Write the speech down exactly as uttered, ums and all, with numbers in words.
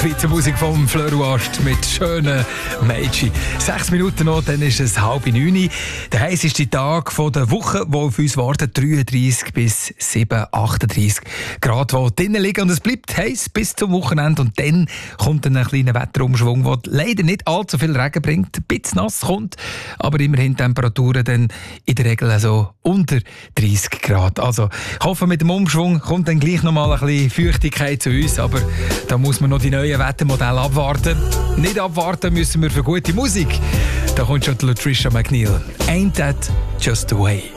Schweizer Musik vom Fleur Ast mit schönen Mädchen. Sechs Minuten noch, dann ist es halb neun. Der heisseste Tag der Woche, der auf uns wartet, dreiunddreissig bis sieben, achtunddreissig Grad, die drinnen liegen. Und es bleibt heiß bis zum Wochenende. Und dann kommt dann ein kleiner Wetterumschwung, der leider nicht allzu viel Regen bringt, ein bisschen nass kommt, aber immerhin Temperaturen dann in der Regel also unter dreißig Grad. Also ich hoffe, mit dem Umschwung kommt dann gleich noch mal ein bisschen Feuchtigkeit zu uns, aber da muss man noch die neuen Wettermodelle abwarten. Nicht abwarten müssen wir für gute Musik. Da kommt schon Latricia McNeil. Ain't that just the way?